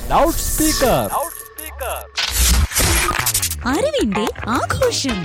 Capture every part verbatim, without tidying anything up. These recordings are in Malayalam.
Loud speaker. അറിവിന്റെ ആഘോഷം.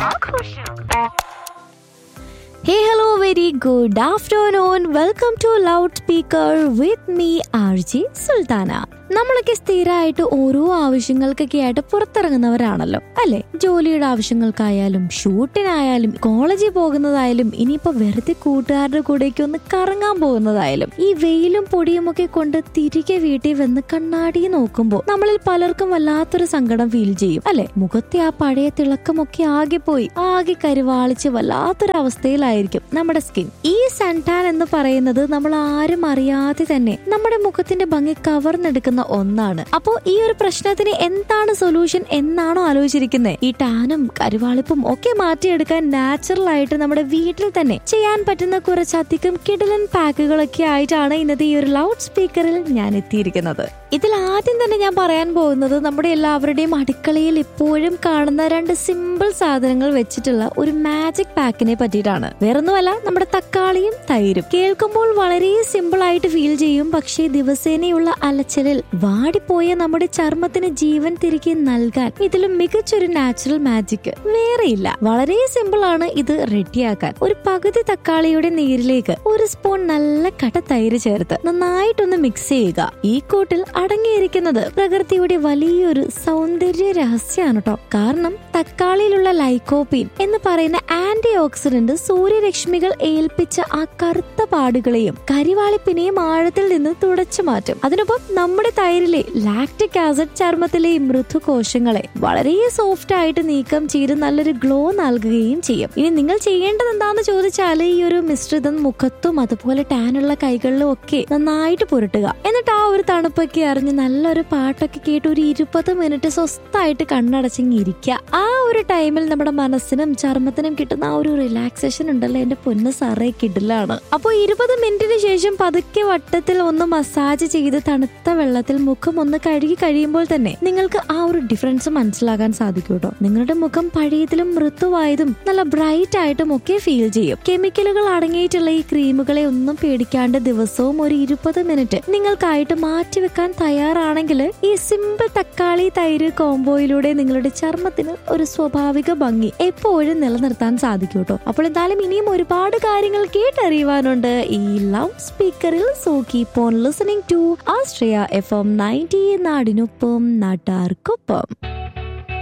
Hey, hello, very good afternoon. Welcome to Loudspeaker with me, R J Sultana. നമ്മളൊക്കെ സ്ഥിരമായിട്ട് ഓരോ ആവശ്യങ്ങൾക്കൊക്കെ ആയിട്ട് പുറത്തിറങ്ങുന്നവരാണല്ലോ അല്ലെ? ജോലിയുടെ ആവശ്യങ്ങൾക്കായാലും ഷൂട്ടിനായാലും കോളേജിൽ പോകുന്നതായാലും ഇനിയിപ്പോ വെറുതെ കൂട്ടുകാരുടെ കൂടെയൊക്കെ ഒന്ന് കറങ്ങാൻ പോകുന്നതായാലും ഈ വെയിലും പൊടിയും ഒക്കെ കൊണ്ട് തിരികെ വീട്ടിൽ വന്ന് കണ്ണാടി നോക്കുമ്പോൾ നമ്മളിൽ പലർക്കും വല്ലാത്തൊരു സങ്കടം ഫീൽ ചെയ്യും അല്ലെ? മുഖത്തെ ആ പഴയ തിളക്കമൊക്കെ ആകെ പോയി ആകെ കരുവാളിച്ച് വല്ലാത്തൊരു അവസ്ഥയിലായിരിക്കും നമ്മുടെ സ്കിൻ. ഈ സൺടാൻ എന്ന് പറയുന്നത് നമ്മൾ ആരും അറിയാതെ തന്നെ നമ്മുടെ മുഖത്തിന്റെ ഭംഗി കവർന്നെടുക്കുന്ന ഒന്നാണ്. അപ്പോ ഈ ഒരു പ്രശ്നത്തിന് എന്താണ് സൊല്യൂഷൻ എന്നാണോ ആലോചിച്ചിരിക്കുന്നത്? ഈ ടാനും കരുവാളിപ്പും ഒക്കെ മാറ്റിയെടുക്കാൻ നാച്ചുറൽ ആയിട്ട് നമ്മുടെ വീട്ടിൽ തന്നെ ചെയ്യാൻ പറ്റുന്ന കുറച്ചധികം കിടിലൻ പാക്കുകളൊക്കെ ആയിട്ടാണ് ഇന്നത്തെ ഈ ഒരു ലൗഡ് സ്പീക്കറിൽ ഞാൻ എത്തിയിരിക്കുന്നത്. ഇതിൽ ആദ്യം തന്നെ ഞാൻ പറയാൻ പോകുന്നത് നമ്മുടെ എല്ലാവരുടെയും അടുക്കളയിൽ എപ്പോഴും കാണുന്ന രണ്ട് സിമ്പിൾ സാധനങ്ങൾ വെച്ചിട്ടുള്ള ഒരു മാജിക് പാക്കിനെ പറ്റിയിട്ടാണ്. വേറൊന്നുമല്ല, നമ്മുടെ തക്കാളിയും തൈരും. കേൾക്കുമ്പോൾ വളരെ സിമ്പിൾ ആയിട്ട് ഫീൽ ചെയ്യും, പക്ഷേ ദിവസേനയുള്ള അലച്ചിലിൽ വാടിപ്പോയ നമ്മുടെ ചർമ്മത്തിന് ജീവൻ തിരികെ നൽകാൻ ഇതിലും മികച്ചൊരു നാച്ചുറൽ മാജിക് വേറെയില്ല. വളരെ സിമ്പിൾ ആണ് ഇത് റെഡിയാക്കാൻ. ഒരു പകുതി തക്കാളിയുടെ നീരിലേക്ക് ഒരു സ്പൂൺ നല്ല കട്ട തൈര് ചേർത്ത് നന്നായിട്ടൊന്ന് മിക്സ് ചെയ്യുക. ഈ കൂട്ടിൽ അടങ്ങിയിരിക്കുന്നത് പ്രകൃതിയുടെ വലിയൊരു സൗന്ദര്യ രഹസ്യമാണ് കേട്ടോ. കാരണം തക്കാളിയിലുള്ള ലൈക്കോപ്പീൻ എന്ന് പറയുന്ന ആന്റി ഓക്സിഡന്റ് സൂര്യരശ്മികൾ ഏൽപ്പിച്ച ആ കറുത്ത പാടുകളെയും കരിവാളിപ്പിനെയും ആഴത്തിൽ നിന്ന് തുടച്ചു മാറ്റും. അതിനൊപ്പം നമ്മുടെ തൈരിലെ ലാക്റ്റിക് ആസിഡ് ചർമ്മത്തിലെ മൃദുകോശങ്ങളെ വളരെ സോഫ്റ്റ് ആയിട്ട് നീക്കം ചെയ്ത് നല്ലൊരു ഗ്ലോ നൽകുകയും ചെയ്യും. ഇനി നിങ്ങൾ ചെയ്യേണ്ടത് എന്താന്ന് ചോദിച്ചാൽ ഈ ഒരു മിശ്രിതം മുഖത്തും അതുപോലെ ടാനുള്ള കൈകളിലും ഒക്കെ നന്നായിട്ട് പുരട്ടുക. എന്നിട്ട് ആ ഒരു തണുപ്പൊക്കെ അറിഞ്ഞ് നല്ലൊരു പാട്ടൊക്കെ കേട്ട് ഒരു ഇരുപത് മിനിറ്റ് സ്വസ്ഥമായിട്ട് കണ്ണടച്ചിരിക്കുക. ആ ഒരു ടൈമിൽ നമ്മുടെ മനസ്സിനും ചർമ്മത്തിനും കിട്ടുന്ന ആ ഒരു റിലാക്സേഷൻ ഉണ്ടല്ലോ, എന്റെ പൊന്ന് സാറേ കിടിലാണ്. അപ്പൊ ഇരുപത് മിനിറ്റിന് ശേഷം പതുക്കെ വട്ടത്തിൽ ഒന്ന് മസാജ് ചെയ്ത് തണുത്ത വെള്ളത്തിൽ മുഖം ഒന്ന് കഴുകി കഴിയുമ്പോൾ തന്നെ നിങ്ങൾക്ക് ആ ഒരു ഡിഫറൻസ് മനസ്സിലാക്കാൻ സാധിക്കും കേട്ടോ. നിങ്ങളുടെ മുഖം പഴയതിലും മൃദുവായതും നല്ല ബ്രൈറ്റ് ആയിട്ടും ഒക്കെ ഫീൽ ചെയ്യും. കെമിക്കലുകൾ അടങ്ങിയിട്ടുള്ള ഈ ക്രീമുകളെ ഒന്നും പേടിക്കാണ്ട് ദിവസവും ഒരു ഇരുപത് മിനിറ്റ് നിങ്ങൾക്കായിട്ട് മാറ്റിവെക്കാൻ തയ്യാറാണെങ്കിൽ ഈ സിമ്പിൾ തക്കാളി തൈര് കോംബോയിലൂടെ നിങ്ങളുടെ ചർമ്മത്തിന് ഒരു സ്വാഭാവിക ഭംഗി എപ്പോഴും നിലനിർത്താൻ സാധിക്കും കേട്ടോ. അപ്പോൾ എന്തായാലും ഇനിയും ഒരുപാട് കാര്യങ്ങൾ കേട്ടറിയുവാനുണ്ട് ഈ loud സ്പീക്കറിൽ. So keep on listening to Austria F M ninety, നാടിനൊപ്പം നാട്ടാർക്കൊപ്പം.